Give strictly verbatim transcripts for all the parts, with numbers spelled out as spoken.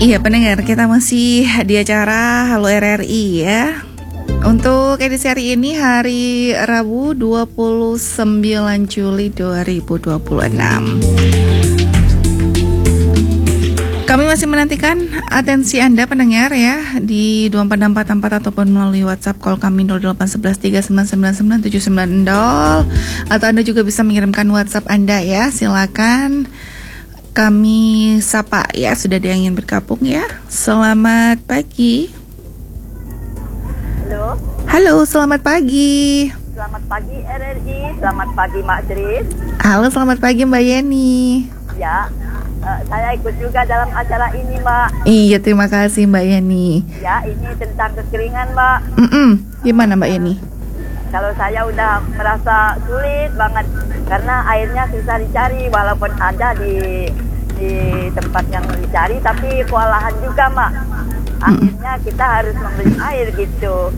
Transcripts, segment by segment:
Iya pendengar, kita masih di acara Halo R R I ya. Untuk edisi hari ini hari Rabu dua puluh sembilan Juli dua ribu dua puluh enam. Kami masih menantikan atensi Anda pendengar ya di dua empat enam empat empat ataupun melalui WhatsApp call kami nol delapan satu satu tiga sembilan sembilan sembilan tujuh sembilan nol, atau Anda juga bisa mengirimkan WhatsApp Anda ya. Silakan kami sapa ya, sudah ada yang ingin bergabung ya. Selamat pagi. Halo. Halo, selamat pagi. Selamat pagi R R I, selamat pagi Mak Jris. Halo, selamat pagi Mbak Yeni. Ya, uh, saya ikut juga dalam acara ini Mbak. Iya, terima kasih Mbak Yeni. Ya, ini tentang kekeringan Mbak. Mm-mm. Gimana Mbak Yeni? Kalau saya udah merasa sulit banget karena airnya susah dicari, walaupun ada di di tempat yang dicari, tapi kewalahan juga Mak. Akhirnya kita harus membeli air gitu.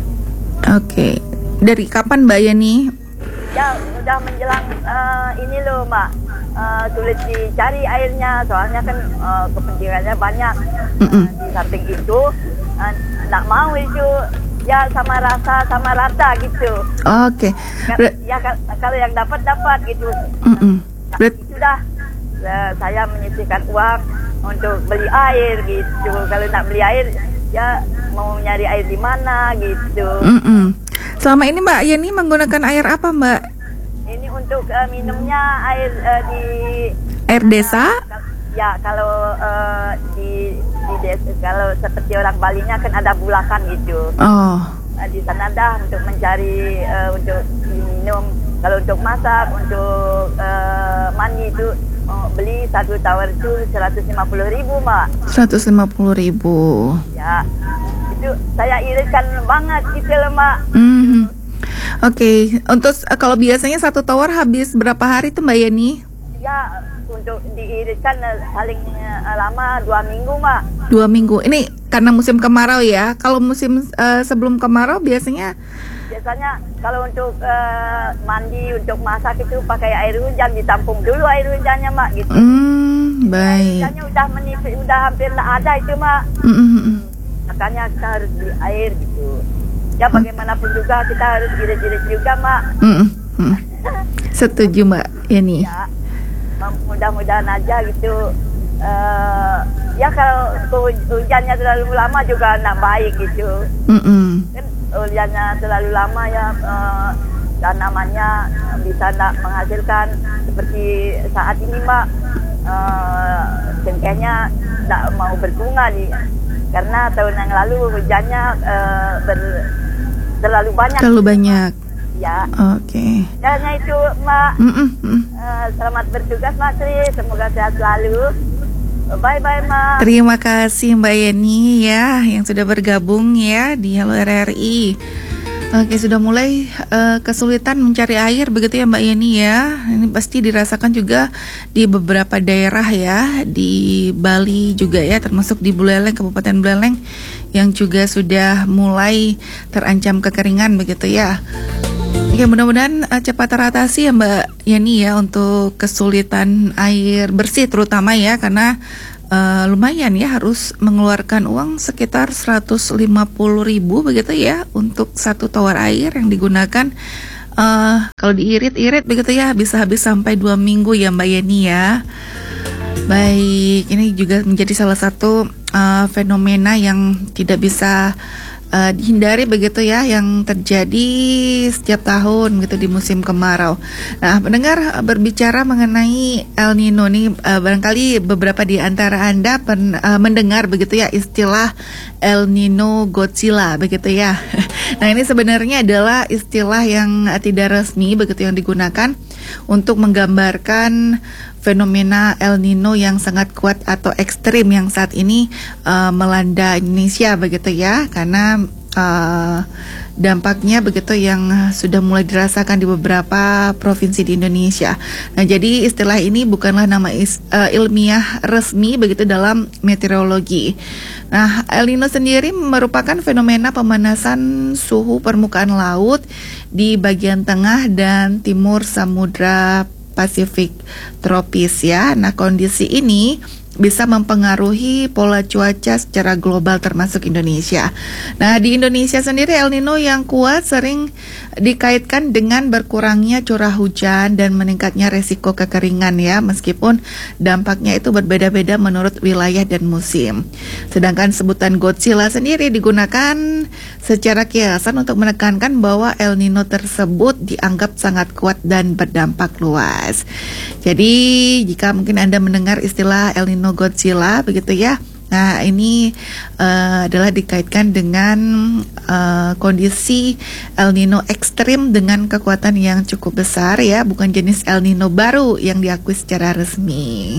Oke, dari kapan Mbak Yeni? Ya udah menjelang uh, ini loh Mak, uh, sulit dicari airnya, soalnya kan uh, kepentingannya banyak. Uh, di samping itu nggak uh, mau itu ya sama rasa sama rata gitu. Oke. Ber- ya kalau yang dapat dapat gitu. Mm-mm. Ber- Sudah uh, saya menyisihkan uang untuk beli air gitu. Kalau nak beli air ya mau nyari air di mana gitu. Mm-mm. Selama ini Mbak Yeni menggunakan air apa Mbak? Ini untuk uh, minumnya air uh, di Air desa? Uh, ya kalau uh, di di desa, kalau seperti orang Balinya kan ada bulakan gitu. Oh. Uh, di sana dah untuk mencari uh, untuk minum. Kalau untuk masak, untuk uh, mandi itu uh, beli satu tower itu seratus lima puluh ribu Mak. seratus lima puluh ribu. Ya, itu saya iritkan banget gitu loh Mak. Mm-hmm. Oke, okay. Untuk uh, kalau biasanya satu tower habis berapa hari tuh Mbak Yeni? Ya, untuk diiritkan uh, paling uh, lama dua minggu Mak. Dua minggu. Ini karena musim kemarau ya. Kalau musim uh, sebelum kemarau biasanya? Biasanya kalau untuk uh, mandi, untuk masak itu pakai air hujan, ditampung dulu air hujannya Mak gitu. Hmm, baik. Air hujannya udah menipis, udah hampir tak ada itu Mak. Mm-hmm. Makanya kita harus beli air gitu. Ya bagaimanapun juga kita harus irit-irit juga Mak. Mm-hmm. Setuju Mbak Yeni. Ya, mudah-mudahan aja gitu. Uh, ya kalau hujannya terlalu lama juga nggak baik gitu. Mm-hmm. Kan hujannya terlalu lama ya uh, tanamannya bisa nggak menghasilkan seperti saat ini Mbak. Uh, cengkehnya nggak mau berbunga nih karena tahun yang lalu hujannya uh, ber, terlalu banyak. Terlalu banyak. Ya. Oke. Okay. Hanya itu Mbak. Mm-mm. Uh, selamat bertugas Mbak Sri, semoga sehat selalu. Bye bye Mbak. Terima kasih Mbak Yeni ya yang sudah bergabung ya di Halo R R I. Oke, sudah mulai uh, kesulitan mencari air begitu ya Mbak Yeni ya. Ini pasti dirasakan juga di beberapa daerah ya, di Bali juga ya, termasuk di Buleleng, Kabupaten Buleleng yang juga sudah mulai terancam kekeringan begitu ya. Oke, mudah-mudahan uh, cepat teratasi ya Mbak Yeni ya untuk kesulitan air bersih terutama ya, karena uh, lumayan ya harus mengeluarkan uang sekitar seratus lima puluh ribu begitu ya untuk satu tower air yang digunakan. Uh, kalau diirit-irit begitu ya bisa habis sampai dua minggu ya Mbak Yeni ya. Baik, ini juga menjadi salah satu uh, fenomena yang tidak bisa Uh, dihindari begitu ya yang terjadi setiap tahun gitu di musim kemarau. Nah, pendengar berbicara mengenai El Nino nih, uh, barangkali beberapa di antara Anda pen, uh, mendengar begitu ya istilah El Nino Godzilla begitu ya. Nah, ini sebenarnya adalah istilah yang uh, tidak resmi begitu yang digunakan untuk menggambarkan fenomena El Nino yang sangat kuat atau ekstrim yang saat ini uh, melanda Indonesia begitu ya, karena uh, dampaknya begitu yang sudah mulai dirasakan di beberapa provinsi di Indonesia. Nah, jadi istilah ini bukanlah nama is, uh, ilmiah resmi begitu dalam meteorologi. Nah, El Nino sendiri merupakan fenomena pemanasan suhu permukaan laut di bagian tengah dan timur Samudra Pasifik tropis ya. Nah, kondisi ini bisa mempengaruhi pola cuaca secara global termasuk Indonesia. Nah, di Indonesia sendiri El Nino yang kuat sering dikaitkan dengan berkurangnya curah hujan dan meningkatnya resiko kekeringan ya, meskipun dampaknya itu berbeda-beda menurut wilayah dan musim. Sedangkan sebutan Godzilla sendiri digunakan secara kiasan untuk menekankan bahwa El Nino tersebut dianggap sangat kuat dan berdampak luas. Jadi, jika mungkin Anda mendengar istilah El Nino Godzilla begitu ya. Nah, ini uh, adalah dikaitkan dengan uh, kondisi El Nino ekstrim dengan kekuatan yang cukup besar ya, bukan jenis El Nino baru yang diakui secara resmi.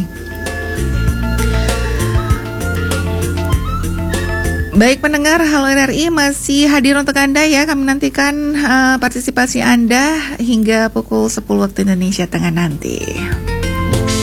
Baik pendengar, Halo R R I masih hadir untuk Anda ya. Kami nantikan uh, partisipasi Anda hingga pukul sepuluh waktu Indonesia Tengah nanti.